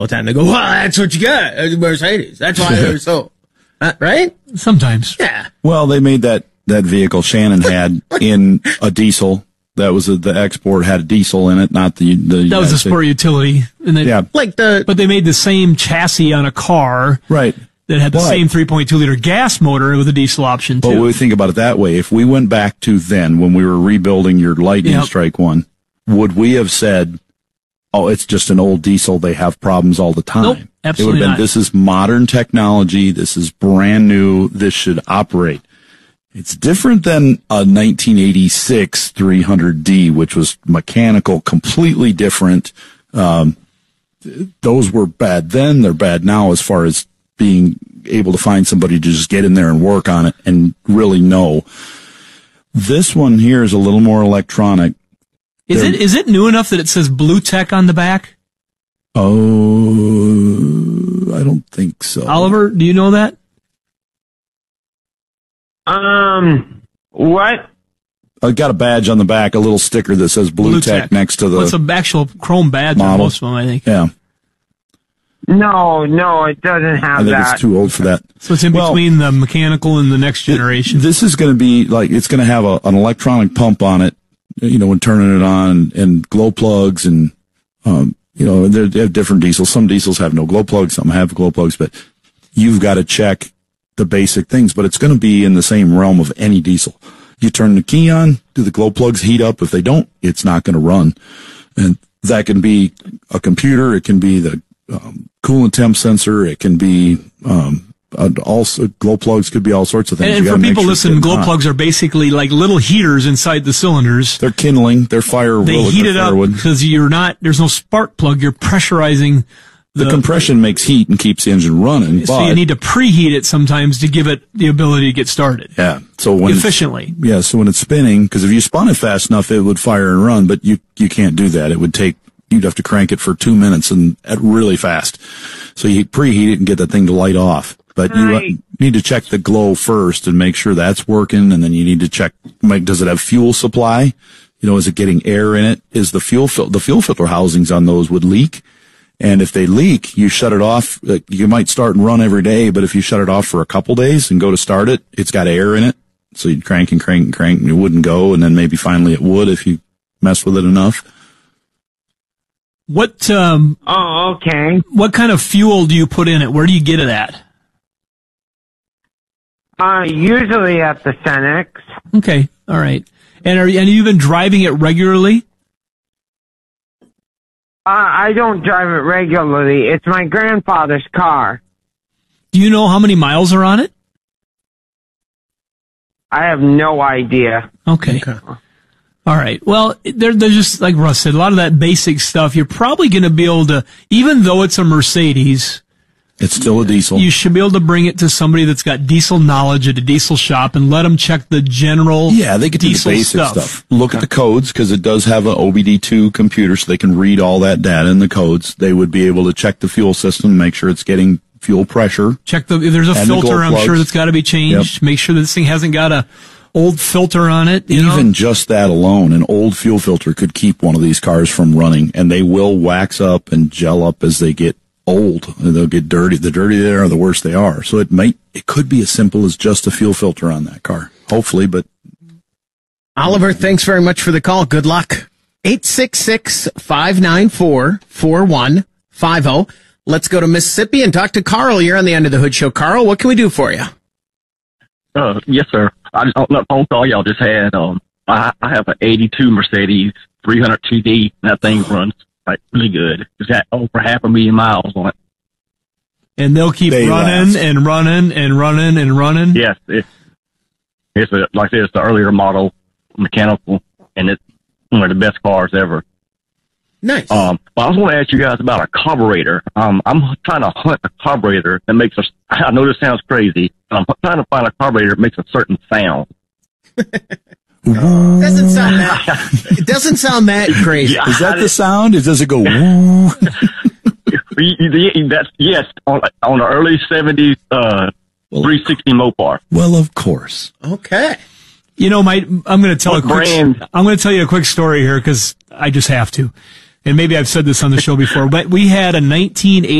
all the time. They go, well, that's what you got. It's a Mercedes. That's why they're so, right? Sometimes. Yeah. Well, they made that vehicle Shannon had in a diesel. That was the export had a diesel in it, not the that was a sport utility. And they, yeah. But they made the same chassis on a car. Right. That had the same 3.2 liter gas motor with a diesel option too. But we think about it that way. If we went back to then when we were rebuilding your Lightning Strike one, would we have said, oh, it's just an old diesel, they have problems all the time? Nope, absolutely it would have been, not. this is modern technology, this is brand new, this should operate. It's different than a 1986 300D, which was mechanical, completely different. Those were bad then, they're bad now as far as being able to find somebody to just get in there and work on it and really know. This one here is a little more electronic. Is it new enough that it says Blue Tech on the back? Oh, I don't think so. Oliver, do you know that? What? I got a badge on the back, a little sticker that says Blue Tech next to the It's an actual chrome badge on most of them, I think. Yeah. No, it doesn't have that. I think it's too old for that. So it's in between the mechanical and the next generation. This is going to be like, it's going to have an electronic pump on it, when turning it on, and glow plugs, and, they have different diesels. Some diesels have no glow plugs, some have glow plugs, but you've got to check the basic things, but it's going to be in the same realm of any diesel. You turn the key on, do the glow plugs heat up? If they don't, it's not going to run. And that can be a computer, it can be the coolant temp sensor, it can be also glow plugs, could be all sorts of things. And for people listening, glow plugs are basically like little heaters inside the cylinders. They're kindling, they're fire. They heat it up because there's no spark plug, you're pressurizing. The compression makes heat and keeps the engine running. So you need to preheat it sometimes to give it the ability to get started. Yeah. So when efficiently. So when it's spinning, because if you spun it fast enough, it would fire and run, but you can't do that. You'd have to crank it for 2 minutes and really fast. So you preheat it and get that thing to light off. But you need to check the glow first and make sure that's working. And then you need to check, does it have fuel supply? Is it getting air in it? Is the fuel filter housings on those would leak? And if they leak, you shut it off. You might start and run every day, but if you shut it off for a couple days and go to start it, it's got air in it. So you'd crank and crank and crank and it wouldn't go. And then maybe finally it would if you mess with it enough. What, okay. What kind of fuel do you put in it? Where do you get it at? Usually at the Cenex. Okay. All right. And have you been driving it regularly? I don't drive it regularly. It's my grandfather's car. Do you know how many miles are on it? I have no idea. Okay. All right. Well, they're just, like Russ said, a lot of that basic stuff, you're probably going to be able to, even though it's a Mercedes, it's still a diesel. You should be able to bring it to somebody that's got diesel knowledge at a diesel shop and let them check the general they get to the basic stuff. Look at the codes, because it does have an OBD2 computer, so they can read all that data in the codes. They would be able to check the fuel system, make sure it's getting fuel pressure. Check if there's a filter, I'm sure that's got to be changed. Yep. Make sure that this thing hasn't got a old filter on it. Even just that alone, an old fuel filter could keep one of these cars from running, and they will wax up and gel up as they get old. They'll get dirty. The dirtier they are, the worse they are. So it could be as simple as just a fuel filter on that car. Hopefully, but. Oliver, thanks very much for the call. Good luck. 866-594-4150. Let's go to Mississippi and talk to Carl. You're on the End of the Hood Show. Carl, what can we do for you? Yes, sir. I just on that phone call y'all just had. I have an 82 Mercedes 300 TD. And that thing runs really good. It's got over 500,000 miles on it. And they'll keep running and running and running and running. Yes, it's like I said, it's the earlier model mechanical, and it's one of the best cars ever. Nice. But I was going to ask you guys about a carburetor. I'm trying to hunt a carburetor that makes I know this sounds crazy, but I'm trying to find a carburetor that makes a certain sound. It doesn't sound that crazy. Is that the sound? Does it go woo? Yes, on the early 70s 360 Mopar. Well, of course. Okay. I'm going to tell you a quick story here because I just have to. and maybe I've said this on the show before, but we had a 1980